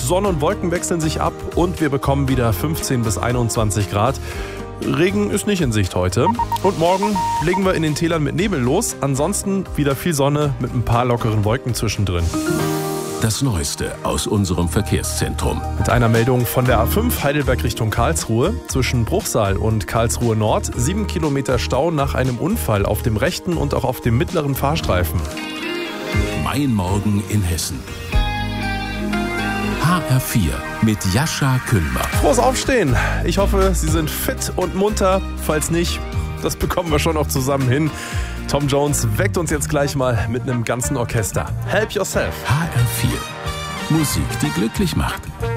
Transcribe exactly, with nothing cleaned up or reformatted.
Sonne und Wolken wechseln sich ab und wir bekommen wieder fünfzehn bis einundzwanzig Grad. Regen ist nicht in Sicht heute. Und morgen legen wir in den Tälern mit Nebel los. Ansonsten wieder viel Sonne mit ein paar lockeren Wolken zwischendrin. Das Neueste aus unserem Verkehrszentrum. Mit einer Meldung von der A fünf Heidelberg Richtung Karlsruhe. Zwischen Bruchsal und Karlsruhe Nord sieben Kilometer Stau nach einem Unfall auf dem rechten und auch auf dem mittleren Fahrstreifen. Mein Morgen in Hessen. H R vier mit Jascha Küllmer. Frohes Aufstehen. Ich hoffe, Sie sind fit und munter. Falls nicht, das bekommen wir schon noch zusammen hin. Tom Jones weckt uns jetzt gleich mal mit einem ganzen Orchester. Help yourself. H R vier. Musik, die glücklich macht.